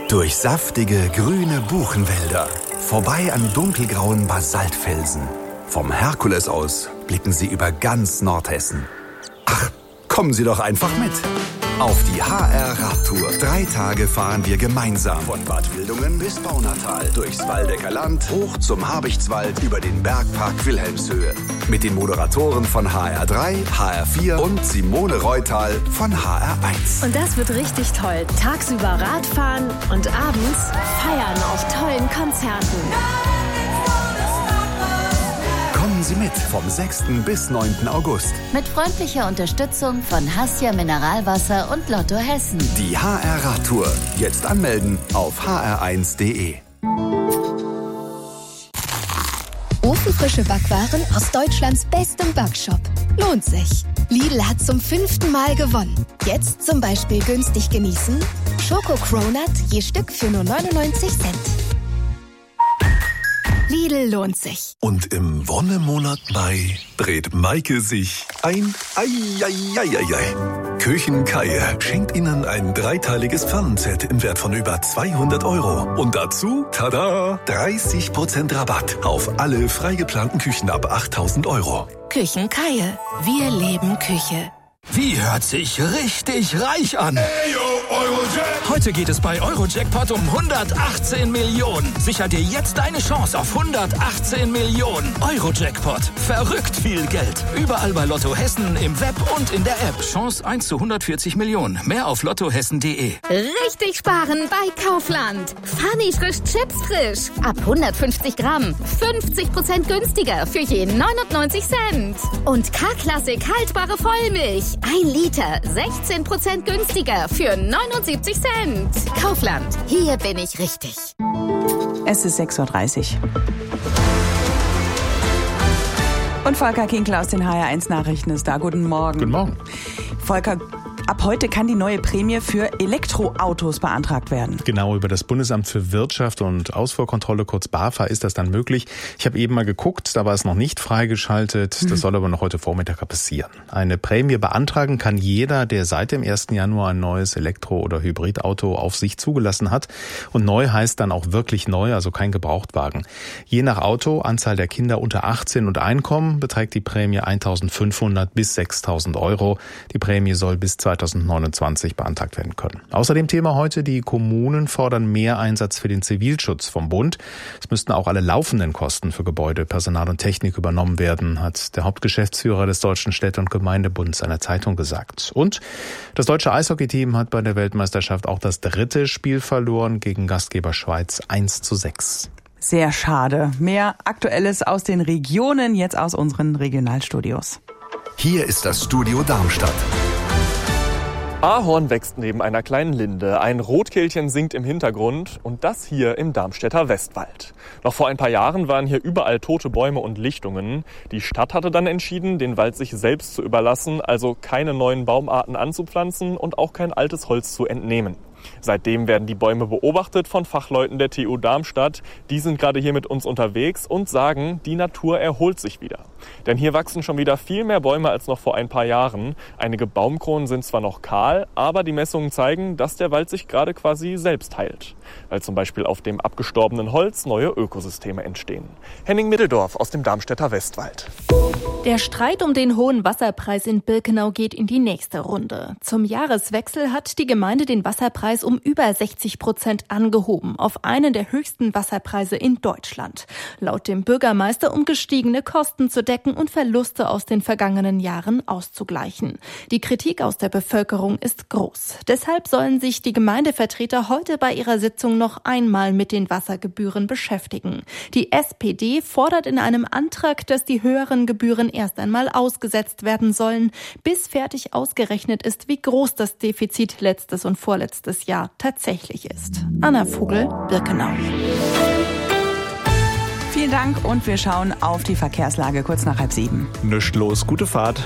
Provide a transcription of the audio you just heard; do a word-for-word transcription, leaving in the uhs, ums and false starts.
Durch saftige, grüne Buchenwälder, vorbei an dunkelgrauen Basaltfelsen. Vom Herkules aus blicken Sie über ganz Nordhessen. Ach, kommen Sie doch einfach mit. Auf die H R-Radtour. Drei Tage fahren wir gemeinsam. Von Bad Wildungen bis Baunatal. Durchs Waldecker Land, hoch zum Habichtswald, über den Bergpark Wilhelmshöhe. Mit den Moderatoren von H R drei, H R vier und Simone Reutal von H R eins. Und das wird richtig toll. Tagsüber Radfahren und abends feiern auf tollen Konzerten. Kommen Sie mit vom sechsten bis neunten August. Mit freundlicher Unterstützung von Hassia Mineralwasser und Lotto Hessen. Die H R-Radtour. Jetzt anmelden auf h r eins punkt d e. Ofenfrische Backwaren aus Deutschlands bestem Backshop. Lohnt sich. Lidl hat zum fünften Mal gewonnen. Jetzt zum Beispiel günstig genießen. Schoko-Cronut je Stück für nur neunundneunzig Cent. Lidl lohnt sich. Und im Wonnemonat Mai dreht Maike sich ein Eieieiei. Küchenkeier schenkt Ihnen ein dreiteiliges Pfannenset im Wert von über zweihundert Euro. Und dazu, tada, dreißig Prozent Rabatt auf alle frei geplanten Küchen ab achttausend Euro. Küchenkeier. Wir leben Küche. Wie hört sich richtig reich an? Hey, yo, Eurojackpot! Heute geht es bei Eurojackpot um hundertachtzehn Millionen. Sicher dir jetzt deine Chance auf hundertachtzehn Millionen. Eurojackpot. Verrückt viel Geld. Überall bei Lotto Hessen, im Web und in der App. Chance eins zu hundertvierzig Millionen. Mehr auf lottohessen punkt de. Richtig sparen bei Kaufland. Funny frisch Chips frisch. Ab hundertfünfzig Gramm. fünfzig Prozent günstiger für je neunundneunzig Cent. Und K-Klassik haltbare Vollmilch. Ein Liter. sechzehn Prozent günstiger für neunundsiebzig Cent. Kaufland. Hier bin ich richtig. Es ist sechs Uhr dreißig. Und Volker Kinkel aus den H R eins Nachrichten ist da. Guten Morgen. Guten Morgen. Volker, ab heute kann die neue Prämie für Elektroautos beantragt werden. Genau, über das Bundesamt für Wirtschaft und Ausfuhrkontrolle, kurz BAFA, ist das dann möglich. Ich habe eben mal geguckt, da war es noch nicht freigeschaltet. Das mhm. soll aber noch heute Vormittag passieren. Eine Prämie beantragen kann jeder, der seit dem ersten Januar ein neues Elektro- oder Hybridauto auf sich zugelassen hat. Und neu heißt dann auch wirklich neu, also kein Gebrauchtwagen. Je nach Auto, Anzahl der Kinder unter achtzehn und Einkommen beträgt die Prämie eintausendfünfhundert bis sechstausend Euro. Die Prämie soll bis zweitausendneunundzwanzig beantragt werden können. Außerdem Thema heute, die Kommunen fordern mehr Einsatz für den Zivilschutz vom Bund. Es müssten auch alle laufenden Kosten für Gebäude, Personal und Technik übernommen werden, hat der Hauptgeschäftsführer des Deutschen Städte- und Gemeindebunds einer Zeitung gesagt. Und das deutsche Eishockeyteam hat bei der Weltmeisterschaft auch das dritte Spiel verloren gegen Gastgeber Schweiz eins zu sechs. Sehr schade. Mehr Aktuelles aus den Regionen, jetzt aus unseren Regionalstudios. Hier ist das Studio Darmstadt. Ahorn wächst neben einer kleinen Linde, ein Rotkehlchen singt im Hintergrund und das hier im Darmstädter Westwald. Noch vor ein paar Jahren waren hier überall tote Bäume und Lichtungen. Die Stadt hatte dann entschieden, den Wald sich selbst zu überlassen, also keine neuen Baumarten anzupflanzen und auch kein altes Holz zu entnehmen. Seitdem werden die Bäume beobachtet von Fachleuten der T U Darmstadt. Die sind gerade hier mit uns unterwegs und sagen, die Natur erholt sich wieder. Denn hier wachsen schon wieder viel mehr Bäume als noch vor ein paar Jahren. Einige Baumkronen sind zwar noch kahl, aber die Messungen zeigen, dass der Wald sich gerade quasi selbst heilt. Weil zum Beispiel auf dem abgestorbenen Holz neue Ökosysteme entstehen. Henning Middeldorf aus dem Darmstädter Westwald. Der Streit um den hohen Wasserpreis in Birkenau geht in die nächste Runde. Zum Jahreswechsel hat die Gemeinde den Wasserpreis um über sechzig Prozent angehoben, auf einen der höchsten Wasserpreise in Deutschland. Laut dem Bürgermeister, um gestiegene Kosten zu decken und Verluste aus den vergangenen Jahren auszugleichen. Die Kritik aus der Bevölkerung ist groß. Deshalb sollen sich die Gemeindevertreter heute bei ihrer Sitzung noch einmal mit den Wassergebühren beschäftigen. Die S P D fordert in einem Antrag, dass die höheren Gebühren erst einmal ausgesetzt werden sollen, bis fertig ausgerechnet ist, wie groß das Defizit letztes und vorletztes Jahr tatsächlich ist. Anna Vogel, Birkenau. Vielen Dank und wir schauen auf die Verkehrslage kurz nach halb sieben. Nischt los, gute Fahrt.